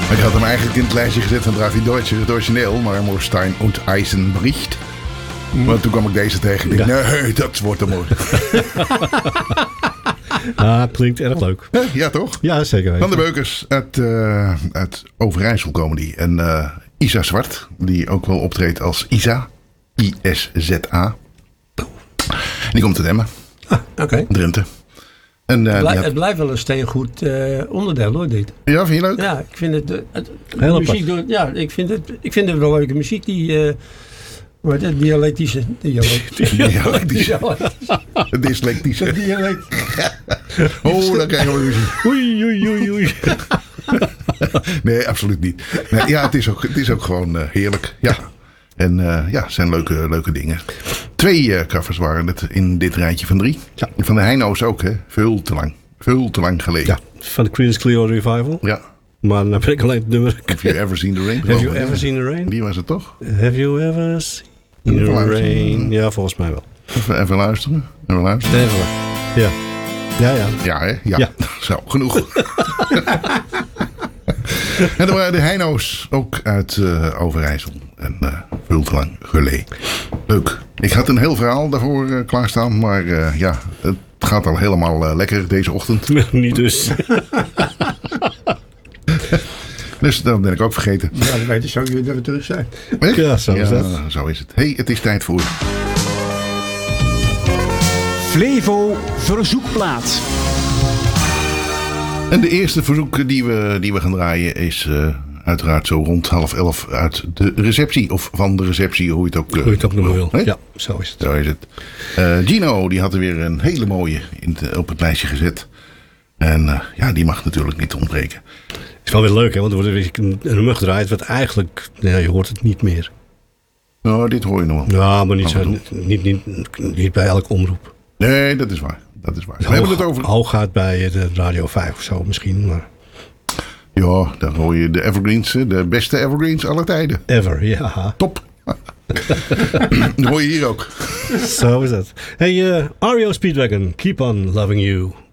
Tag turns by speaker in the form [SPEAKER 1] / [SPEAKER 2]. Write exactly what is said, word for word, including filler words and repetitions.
[SPEAKER 1] Ik had hem eigenlijk in het lijstje gezet van Dravi Deutsche, het origineel, Marmorstein und Eisenbericht. Mm. Maar toen kwam ik deze tegen. Ik dacht, ja. Nee, dat wordt hem mooi.
[SPEAKER 2] Ah, klinkt erg leuk.
[SPEAKER 1] Ja, toch?
[SPEAKER 2] Ja, zeker weten.
[SPEAKER 1] Van de Beukers uit, uh, uit Overijssel komen die. En uh, Isa Zwart, die ook wel optreedt als Isa. I S Z A. Die komt uit Emmen.
[SPEAKER 3] Ah, oké. Okay.
[SPEAKER 1] Drenthe. En, uh,
[SPEAKER 3] Blij,
[SPEAKER 1] had...
[SPEAKER 3] Het blijft wel een steengoed uh, onderdeel hoor, dit.
[SPEAKER 1] Ja, vind je leuk?
[SPEAKER 3] Ja, ik vind het... Uh, het Heel muziek door, ja, ik vind het, ik vind het wel leuke muziek die... Uh, Wat is dialectische? Dialectische.
[SPEAKER 1] Dialectische. Dyslectische.
[SPEAKER 3] Dialect.
[SPEAKER 1] Oh, dan krijgen we muziek.
[SPEAKER 2] Oei, oei, oei, oei.
[SPEAKER 1] Nee, absoluut niet. Nee, ja, het is ook, het is ook gewoon uh, heerlijk. Ja. En uh, ja, het zijn leuke, leuke dingen. Twee uh, covers waren het in dit rijtje van drie. Ja. Van de Heino's ook, hè. Veel te lang. Veel te lang geleden.
[SPEAKER 2] Ja, van de Creedence Clearwater Revival.
[SPEAKER 1] Ja.
[SPEAKER 2] Maar dan heb ik alleen het nummer.
[SPEAKER 1] Have you ever seen the rain?
[SPEAKER 2] Have you ever seen the rain?
[SPEAKER 1] Die was het toch?
[SPEAKER 2] Have you ever seen the rain? Ja, volgens mij wel.
[SPEAKER 1] Even, even luisteren. Even luisteren.
[SPEAKER 2] Even. Ja. Ja, ja.
[SPEAKER 1] Ja, hè? Ja.
[SPEAKER 2] Ja.
[SPEAKER 1] Zo, genoeg. En dan waren de Heino's ook uit uh, Overijssel. En uh, veel te lang geleden. Leuk. Ik had een heel verhaal daarvoor uh, klaarstaan. Maar uh, ja, het gaat al helemaal uh, lekker deze ochtend.
[SPEAKER 2] Niet dus.
[SPEAKER 1] Dus dat ben ik ook vergeten.
[SPEAKER 3] Ja, dan weet je zo dat we terug zijn.
[SPEAKER 1] Echt?
[SPEAKER 2] Ja, zo is
[SPEAKER 1] ja,
[SPEAKER 2] dat.
[SPEAKER 1] Zo is het. Hey, het is tijd voor...
[SPEAKER 4] Flevo Verzoekplaat.
[SPEAKER 1] En de eerste verzoek die we, die we gaan draaien is uh, uiteraard zo rond half elf uit de receptie. Of van de receptie, hoe je het ook... Uh,
[SPEAKER 2] hoe je het ook noemen wil.
[SPEAKER 1] He?
[SPEAKER 2] Ja, zo is het.
[SPEAKER 1] Zo is het. Uh, Gino, die had er weer een hele mooie in te, op het lijstje gezet. En uh, ja, die mag natuurlijk niet ontbreken.
[SPEAKER 2] Het is wel weer leuk, hè? Want er wordt weer een nummer gedraaid wat eigenlijk... Ja, je hoort het niet meer.
[SPEAKER 1] Nou, dit hoor je nog wel.
[SPEAKER 2] Ja, maar niet, zo, niet, niet, niet bij elke omroep.
[SPEAKER 1] Nee, dat is waar. Dat is waar. We
[SPEAKER 2] Hoog,
[SPEAKER 1] hebben het over...
[SPEAKER 2] Hooguit bij de Radio vijf of zo misschien, maar...
[SPEAKER 1] Ja, daar hoor je de evergreens, de beste evergreens aller tijden.
[SPEAKER 2] Ever, ja.
[SPEAKER 1] Top. Dat hoor je hier ook.
[SPEAKER 2] Zo is het. Hey, uh, R E O Speedwagon, Keep On Loving You.